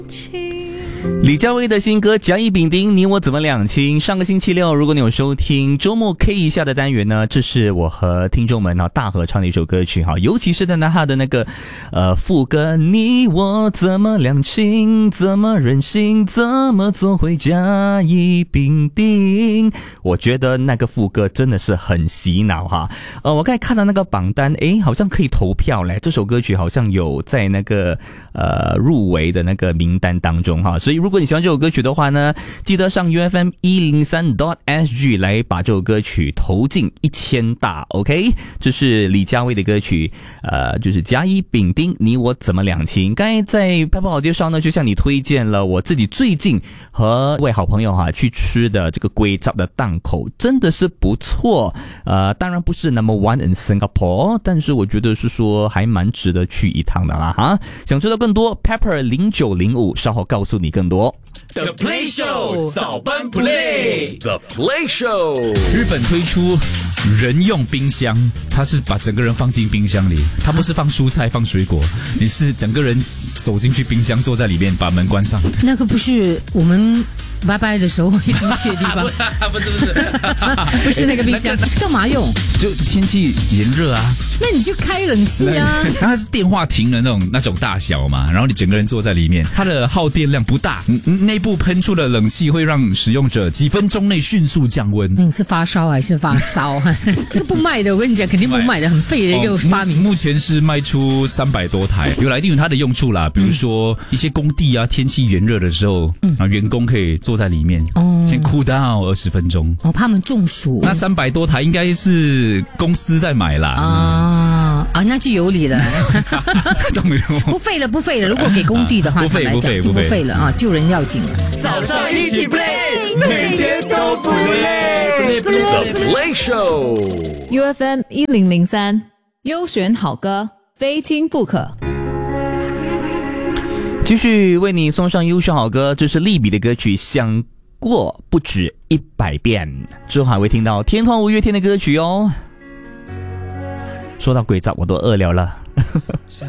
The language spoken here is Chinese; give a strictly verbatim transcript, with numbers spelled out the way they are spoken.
李佳薇的新歌《甲乙丙丁你我怎么两清》。上个星期六，如果你有收听周末 K 一下的单元呢，这是我和听众们大合唱的一首歌曲哈，尤其是在他的那个呃副歌，你我怎么两清，怎么任性，怎么做回甲乙丙丁。我觉得那个副歌真的是很洗脑哈。呃，我刚才看到那个榜单，诶，好像可以投票嘞，这首歌曲好像有在那个呃入围的那个名单当中哈。所以如果你喜欢这首歌曲的话呢，记得上 U F M 一零三 点 S G 来把这首歌曲投进一千大 OK。 这是李佳薇的歌曲，呃，就是甲乙丙丁你我怎么两清。刚才在拍跑街上呢，就向你推荐了我自己最近和一位好朋友哈去吃的这个龟爪的档口，真的是不错。呃，当然不是 number one in Singapore， 但是我觉得是说还蛮值得去一趟的啦哈。想知道更多 Pepper 零九零五稍后告诉你更多。 The Play Show 早班 Play The Play Show。 日本推出人用冰箱，它是把整个人放进冰箱里，它不是放蔬菜放水果，你是整个人走进去冰箱，坐在里面，把门关上。 那个不是我们拜拜的时候会进去的地方不是不是不是那个冰箱，是干嘛用？ 就天气炎热啊， 那你就开冷气啊。 它是电话亭的那种那种大小嘛，然后你整个人坐在里面，它的耗电量不大，内部喷出的冷气会让使用者几分钟内迅速降温。 你是发烧还是发烧？这个不卖的，我跟你讲，肯定不卖的，很废的一个发明。 哦、目前是卖出三百多台，有来定有它的用处啦，比如说一些工地啊，天气炎热的时候，嗯，然后员工可以坐在里面，哦，先 cool down 二十分钟， 哦，怕他们中暑。 那三百多台应该是公司在买啦， 啊、嗯、啊，那就有理了，不废了，不废了。如果给工地的话， 啊、不废不废就不废了啊，救人要紧了。 早上一起 play， 每天都不累。The Play Show U F M 一零零三，优选好歌，非听不可。 继续为你送上优秀好歌，这是利比的歌曲《想过不止一百遍》。之后还会听到天团五月天的歌曲哦。说到鬼照我都饿了了。